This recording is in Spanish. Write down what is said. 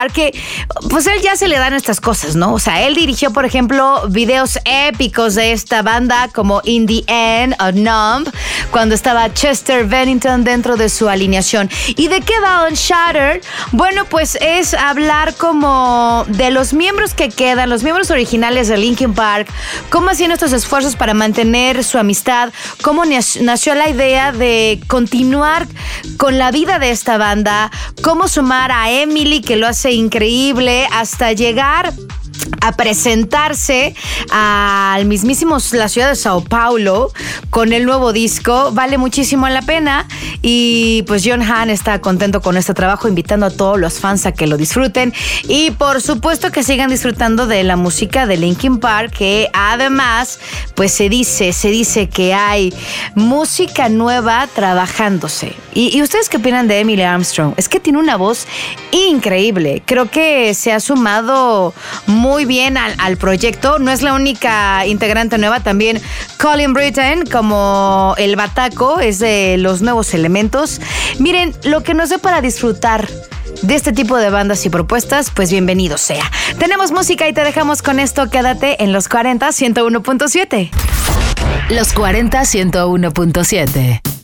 que pues él ya se le dan estas cosas, ¿no? O sea, él dirigió, por ejemplo, videos épicos de esta banda como In the End o Numb, cuando estaba Chester Bennington dentro de su alineación. ¿Y de qué va Unshattered? Bueno, pues es hablar como de los miembros que quedan, los miembros originales de Linkin Park, cómo hacían estos esfuerzos para mantener su amistad, cómo nació la idea de continuar con la vida de esta banda, cómo sumar a Emily, que lo hace increíble, hasta llegar a presentarse al mismísimo la ciudad de Sao Paulo con el nuevo disco. Vale muchísimo la pena y pues Jon Hahn está contento con este trabajo, invitando a todos los fans a que lo disfruten y por supuesto que sigan disfrutando de la música de Linkin Park, que además pues se dice que hay música nueva trabajándose. ¿Y ustedes qué opinan de Emily Armstrong? Es que tiene una voz increíble. Creo que se ha sumado muy bien al proyecto. No es la única integrante nueva. También Colin Britton, como el bataco, es de los nuevos elementos. Miren, lo que nos dé para disfrutar de este tipo de bandas y propuestas, pues bienvenido sea. Tenemos música y te dejamos con esto. Quédate en Los 40 101.7. Los 40 101.7.